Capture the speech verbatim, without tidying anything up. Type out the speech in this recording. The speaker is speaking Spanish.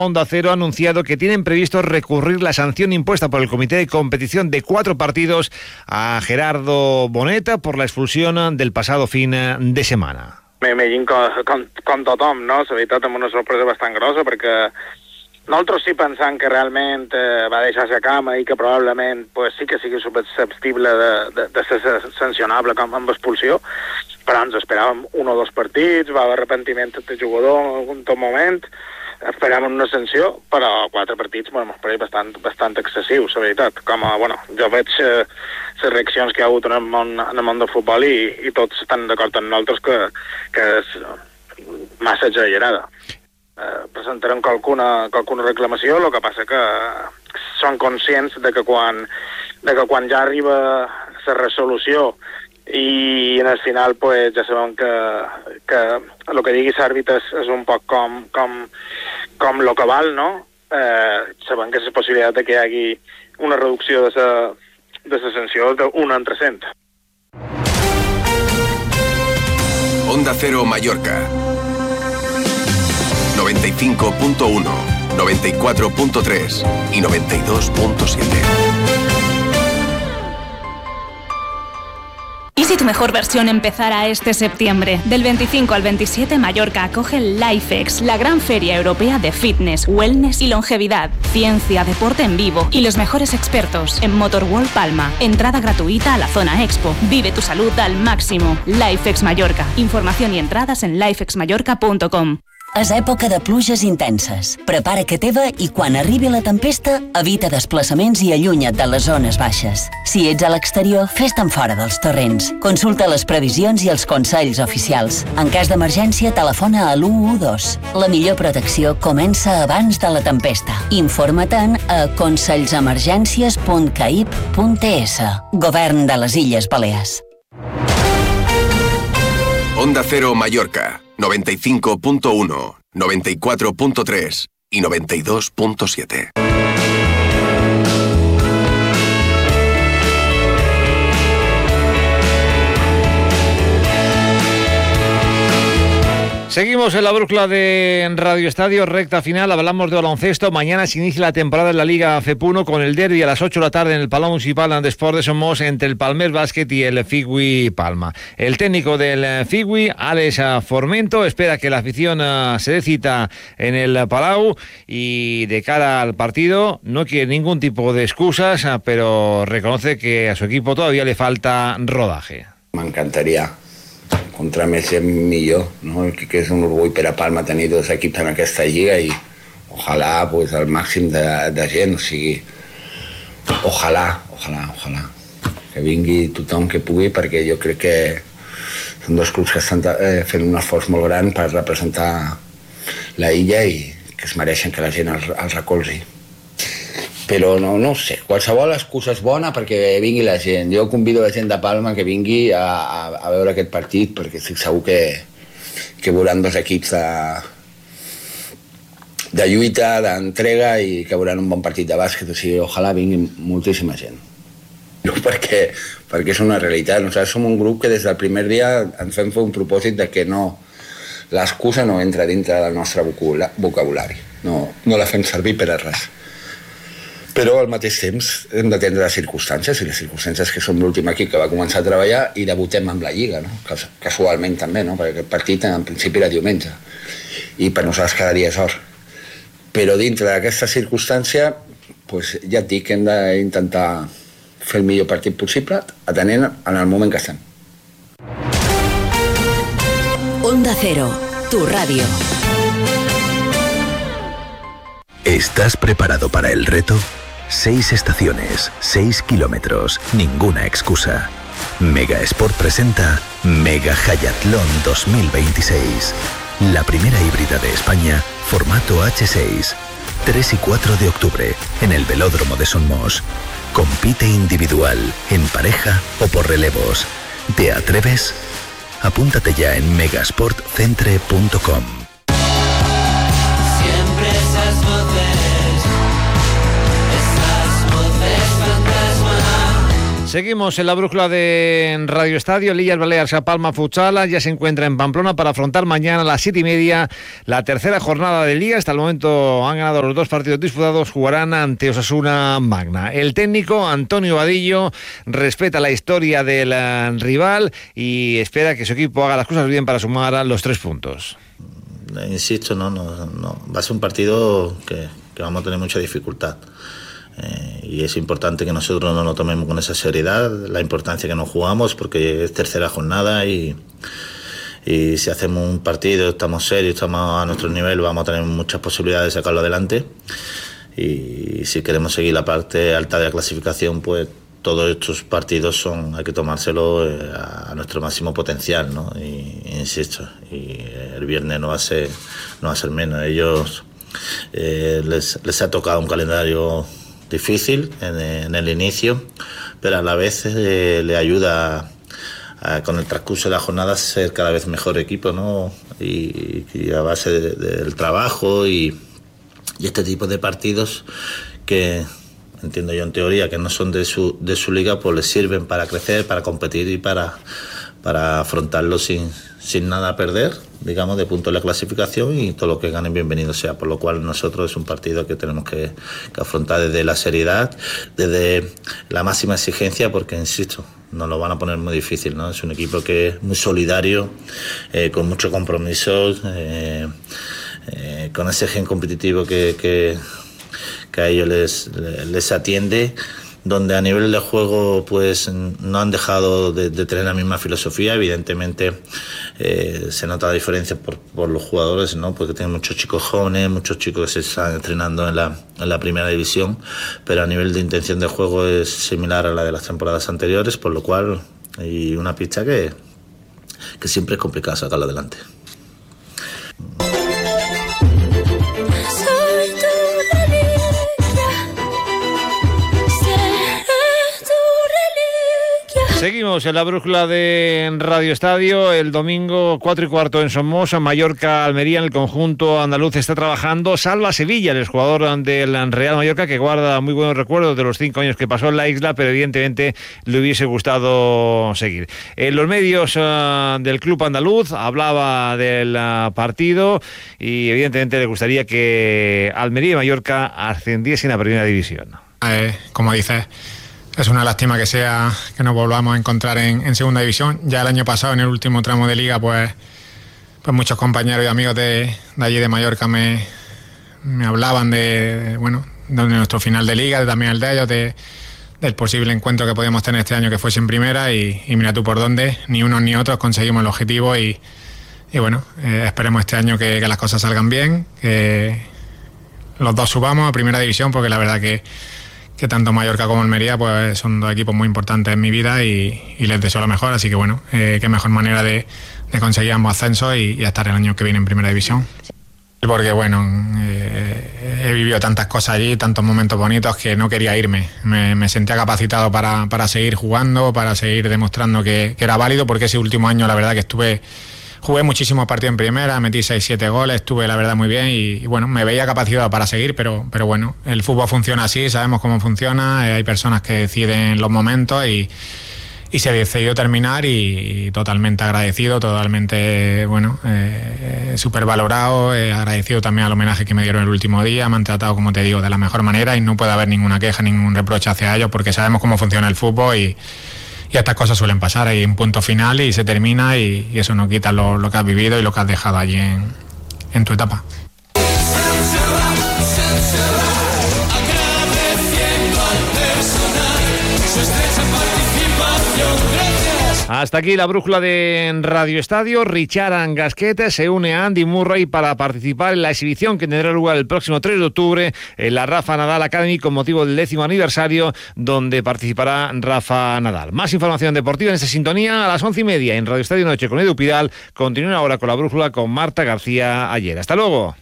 Onda Cero ha anunciado que tienen previsto recurrir la sanción impuesta por el Comité de Competición de cuatro partidos a Gerardo Boneta por la expulsión del pasado fin de setmana. M'imagino com, com, com tothom, no? La veritat, amb una sorpresa bastant grossa, perquè nosaltres sí pensant que realment eh, va deixar-se a cama i que probablement pues, sí que sigui susceptible de, de, de ser sancionable com amb expulsió, però ens esperàvem un o dos partits, va haver arrepentiment del jugador en algun tot moment, esperàvem una sanció, però quatre partits bueno, m'ho pareix bastant, bastant excessiu, la veritat. Com a, bueno, jo veig eh, les reaccions que hi ha hagut en el món, en el món del futbol i, i tots estan d'acord amb nosaltres que, que és massa exagerada. Eh, presentarem qualcuna, qualcuna reclamació, el que passa que són conscients de que quan, de que quan ja arriba la resolució i en el final pues, ja sabem que, que el que digui l'àrbitre és, és un poc com, com, com lo que val, no? Eh, sabem que és la possibilitat de que hi hagi una reducció de la de la sanció d'un entre cent. Onda Cero Mallorca noventa y cinco punto uno, noventa y cuatro punto tres y noventa y dos punto siete. ¿Y si tu mejor versión empezara este septiembre? Del veinticinco al veintisiete, Mallorca acoge el LifeX, la gran feria europea de fitness, wellness y longevidad, ciencia, deporte en vivo y los mejores expertos en Motor World Palma. Entrada gratuita a la zona Expo. Vive tu salud al máximo. LifeX Mallorca. Información y entradas en lifex mallorca punto com. És època de pluges intenses. Prepara que teva i quan arribi la tempesta, evita desplaçaments i allunya't de les zones baixes. Si ets a l'exterior, fes-te'n fora dels torrents. Consulta les previsions i els consells oficials. En cas d'emergència, telefona a l'u u dos. La millor protecció comença abans de la tempesta. Informa-te'n a consells-emergències punt caip punt es. Govern de les Illes Balears. Onda Cero Mallorca noventa y cinco punto uno, noventa y cuatro punto tres y noventa y dos punto siete. Seguimos en la brújula de Radio Estadio, recta final, hablamos de baloncesto. Mañana se inicia la temporada en la Liga Fepuno con el derbi a las ocho de la tarde en el Palau Municipal de Esport de Somos entre el Palmers Básquet y el Figui Palma. El técnico del Figui, Alex Formento, espera que la afición se dé cita en el Palau y de cara al partido no quiere ningún tipo de excusas, pero reconoce que a su equipo todavía le falta rodaje. M'encantaria contra més gent millor, no? Que, que és un orgull per a Palma tenir dos equips en aquesta lliga i ojalà pues, el màxim de, de gent, o sigui, ojalà, ojalà, ojalà, que vingui tothom que pugui, perquè jo crec que són dos clubs que estan eh, fent un esforç molt gran per representar la illa i que es mereixen que la gent els, els recolzi. Però no, no sé, qualsevol excusa és bona perquè vingui la gent. Jo convido la gent de Palma que vingui a, a, a veure aquest partit perquè estic segur que, que veuran dos equips de, de lluita, d'entrega i que veuran un bon partit de bàsquet. O sigui, ojalà vingui moltíssima gent. No, perquè, perquè és una realitat. Nosaltres som un grup que des del primer dia ens fem fer un propòsit de que no, l'excusa no entra dintre del nostre vocabulari. No, no la fem servir per a res. Però al mateix temps hem d'atendre les circumstàncies i les circumstàncies que som l'últim equip que va començar a treballar i debutem amb la Lliga, no? Casualment també, no? Perquè aquest partit en principi era diumenge i per nosaltres cada dia és or. Però dintre d'aquesta circumstància pues, ja et dic que hem d'intentar fer el millor partit possible atenent en el moment que estem. Onda Cero, tu radio. ¿Estás preparado para el reto? Seis estaciones, seis kilómetros, ninguna excusa. Mega Sport presenta Mega Hayatlón dos mil veintiséis. La primera híbrida de España, formato hache seis. tres y cuatro de octubre, en el Velódromo de Somos. Compite individual, en pareja o por relevos. ¿Te atreves? Apúntate ya en megasportcentre punto com. Siempre esas voces, esas voces fantasma. Seguimos en la brújula de Radio Estadio. L'Illes Balears a Palma Futsal ya se encuentra en Pamplona para afrontar mañana a las siete y media la tercera jornada de Liga. Hasta el momento han ganado los dos partidos disputados, jugarán ante Osasuna Magna. El técnico Antonio Vadillo respeta la historia del rival y espera que su equipo haga las cosas bien para sumar a los tres puntos. Insisto, no, no, no. Va a ser un partido que, que vamos a tener mucha dificultad. Eh, y es importante que nosotros no lo tomemos con esa seriedad, la importancia que nos jugamos, porque es tercera jornada y, y si hacemos un partido, estamos serios, estamos a nuestro nivel, vamos a tener muchas posibilidades de sacarlo adelante. Y si queremos seguir la parte alta de la clasificación, pues todos estos partidos son, hay que tomárselo a, a nuestro máximo potencial, ¿no? Y, y insisto, y el viernes no va a ser, no va a ser menos. Ellos eh, les, les ha tocado un calendario difícil en, en el inicio, pero a la vez eh, le ayuda a, a, con el transcurso de la jornada a ser cada vez mejor equipo, ¿no? Y, y a base de, de, del trabajo y, y este tipo de partidos que entiendo yo en teoría que no son de su, de su liga, pues les sirven para crecer, para competir y para, para afrontarlo sin, sin nada a perder, digamos, de punto de la clasificación, y todo lo que ganen bienvenido sea, por lo cual nosotros es un partido que tenemos que, que afrontar desde la seriedad, desde la máxima exigencia, porque insisto, nos lo van a poner muy difícil, ¿no? Es un equipo que es muy solidario, eh, con mucho compromiso, eh, eh, con ese gen competitivo que, que, que a ellos les, les atiende, donde a nivel de juego pues no han dejado de, de tener la misma filosofía. Evidentemente eh, se nota la diferencia por, por los jugadores, ¿no? Porque tienen muchos chicos jóvenes, muchos chicos que se están entrenando en la, en la primera división, pero a nivel de intención de juego es similar a la de las temporadas anteriores, por lo cual hay una pista que, que siempre es complicado sacarla adelante. Seguimos en la brújula de Radio Estadio. El domingo cuatro y cuarto en Somoza, Mallorca, Almería. En el conjunto andaluz está trabajando Salva Sevilla, el jugador del Real Mallorca, que guarda muy buenos recuerdos de los cinco años que pasó en la isla, pero evidentemente le hubiese gustado seguir. En los medios uh, del club andaluz hablaba del uh, partido y evidentemente le gustaría que Almería y Mallorca ascendiesen a Primera División. Eh, como dices, es una lástima que sea que nos volvamos a encontrar en, en segunda división. Ya el año pasado, en el último tramo de liga, pues, pues muchos compañeros y amigos de, de allí de Mallorca me, me hablaban de, de, bueno, de nuestro final de liga, de, también el de ellos, de, del posible encuentro que podíamos tener este año que fuese en primera, y, y mira tú por dónde, ni unos ni otros conseguimos el objetivo, y, y bueno, eh, esperemos este año que, que las cosas salgan bien, que los dos subamos a primera división, porque la verdad que que tanto Mallorca como Almería pues son dos equipos muy importantes en mi vida, y, y les deseo lo mejor, así que bueno, eh, qué mejor manera de, de conseguir ambos ascensos y, y estar el año que viene en Primera División. Porque bueno, eh, he vivido tantas cosas allí, tantos momentos bonitos, que no quería irme. Me, me sentía capacitado para, para seguir jugando, para seguir demostrando que, que era válido, porque ese último año la verdad que estuve... Jugué muchísimos partidos en primera, metí seis siete goles, estuve la verdad muy bien y, y bueno, me veía capacitado para seguir, pero, pero bueno, el fútbol funciona así, sabemos cómo funciona, eh, hay personas que deciden los momentos y, y se decidió terminar, y, y totalmente agradecido, totalmente, bueno, eh, súper valorado, eh, agradecido también al homenaje que me dieron el último día, me han tratado, como te digo, de la mejor manera, y no puede haber ninguna queja, ningún reproche hacia ellos, porque sabemos cómo funciona el fútbol y... Y estas cosas suelen pasar, hay un punto final y se termina, y, y eso no quita lo, lo que has vivido y lo que has dejado allí en, en tu etapa. Hasta aquí la brújula de Radio Estadio. Richard Gasquet se une a Andy Murray para participar en la exhibición que tendrá lugar el próximo tres de octubre en la Rafa Nadal Academy con motivo del décimo aniversario, donde participará Rafa Nadal. Más información deportiva en esta sintonía a las once y media en Radio Estadio Noche con Edu Pidal. Continúa ahora con la brújula con Marta García Ayer. Hasta luego.